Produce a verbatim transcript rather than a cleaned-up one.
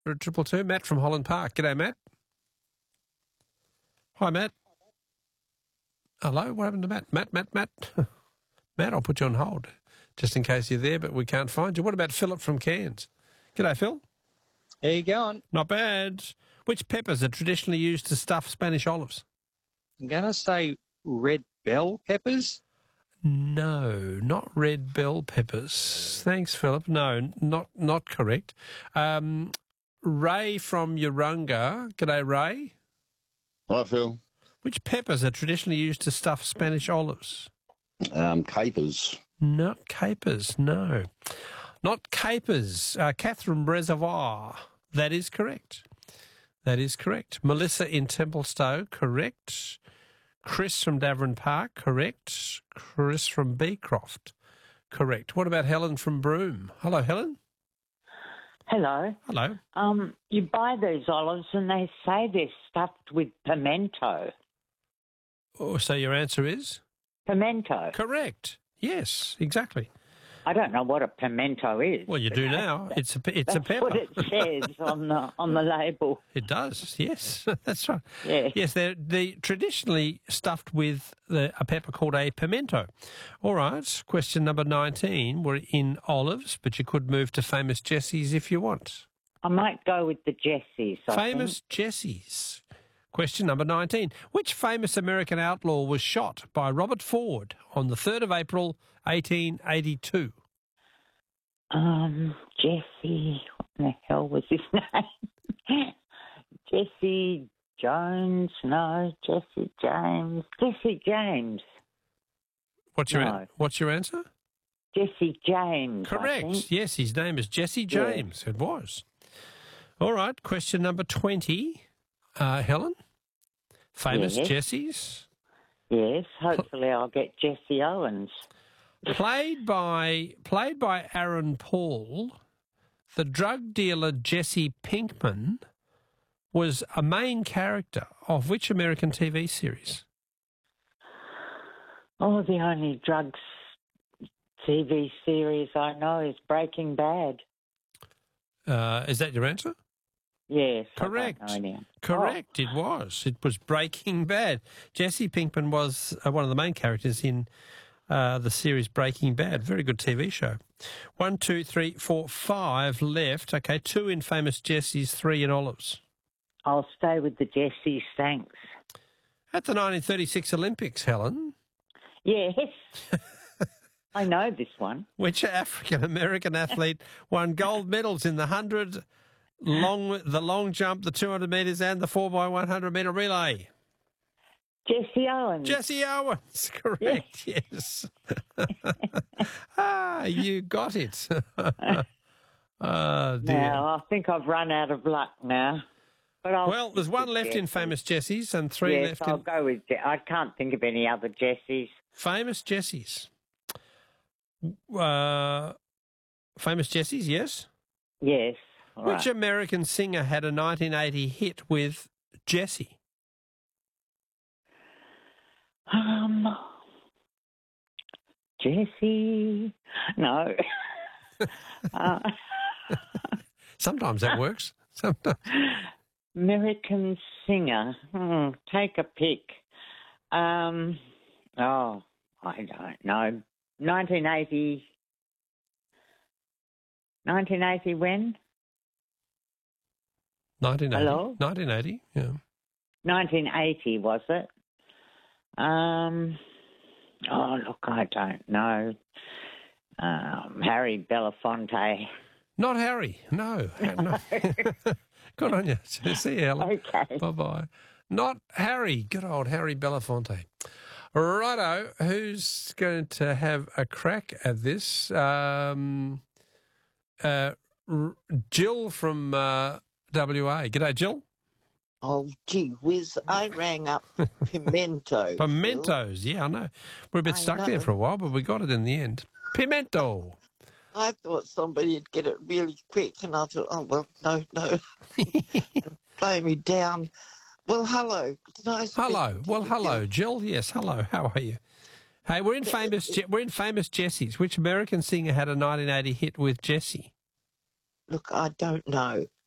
We're at triple two. Matt from Holland Park. G'day, Matt. Hi, Matt. Hello, what happened to Matt? Matt, Matt, Matt. Matt, I'll put you on hold just in case you're there, but we can't find you. What about Philip from Cairns? G'day, Phil. How you going? Not bad. Which peppers are traditionally used to stuff Spanish olives? I'm going to say red bell peppers. No, not red bell peppers. Thanks, Philip. No, not not correct. Um, Ray from Urunga. G'day, Ray. Hi, Phil. Which peppers are traditionally used to stuff Spanish olives? Um, capers. Not capers, no. Not capers. Uh, Catherine Reservoir. That is correct. That is correct. Melissa in Templestowe, correct. Chris from Davern Park, correct. Chris from Beecroft, correct. What about Helen from Broome? Hello, Helen. Hello. Hello. Um, you buy these olives and they say they're stuffed with pimento. Oh, so your answer is? Pimento. Correct. Yes, exactly. I don't know what a pimento is. Well, you do now. It's a it's That's a pepper. what it says on the on the label. It does. Yes, that's right. Yeah. Yes, they're they traditionally stuffed with the, a pepper called a pimento. All right. Question number nineteen. We're in olives, but you could move to famous Jessies if you want. I might go with the Jessies. I Famous think. Jessies. Question number nineteen. Which famous American outlaw was shot by Robert Ford on the third of April, eighteen eighty-two? Um, Jesse. What the hell was his name? Jesse Jones? No, Jesse James. Jesse James. What's your No. What's your answer? Jesse James. I Correct. think. Yes, his name is Jesse James. It was. All right. Question number twenty. Uh, Helen? Famous Yes. Jessies? Yes, hopefully I'll get Jesse Owens. Played by played by Aaron Paul, the drug dealer Jesse Pinkman was a main character of which American T V series? Oh, the only drugs T V series I know is Breaking Bad. Uh, is that your answer? Yes. Correct. I don't know any. Correct. It was. It was Breaking Bad. Jesse Pinkman was uh, one of the main characters in uh, the series Breaking Bad. Very good T V show. One, two, three, four, five left. Okay, two in famous Jessies, three in olives. Oh, I'll stay with the Jessies, thanks. At the nineteen thirty-six Olympics, Helen, Yes. I know this one. which African-American athlete won gold medals in the one hundred, long, the long jump, the two hundred metres and the four by one hundred metre relay? Jesse Owens. Jesse Owens, correct, yes. ah, you got it. oh, dear. Now, I think I've run out of luck now. But I'll Well, there's one left in Jesse. famous Jessies and three Yes, left I'll in go with Je- I can't think of any other Jessies. famous Jessies. Uh, famous Jessies, yes. Yes. all Which right. American singer had a nineteen eighty hit with Jessie? Um, Jesse. No. uh, Sometimes that works. Sometimes. American singer. Hmm, take a pick. Um, oh, I don't know. nineteen eighty. nineteen eighty when? nineteen eighty. Hello? nineteen eighty, yeah. nineteen eighty, was it? Um, oh, look, I don't know. Um, Harry Belafonte. Not Harry, no. no. Good on you. See you, Helen. Okay. Bye-bye. Not Harry. Good old Harry Belafonte. Righto, who's going to have a crack at this? Um, uh, R- Jill from uh, W A. G'day, Jill. Oh, gee whiz, I rang up Pimento. Pimentos, yeah, I know. We're a bit I stuck know. there for a while, but we got it in the end. Pimento. I thought somebody'd get it really quick, and I thought, oh, well, no, no. Blow me down. Well, hello. Did I speak Hello. to Well, you? hello, Jill. Yes, hello. How are you? Hey, we're in famous. Je- we're in famous Jessies. Which American singer had a nineteen eighty hit with Jessie? Look, I don't know.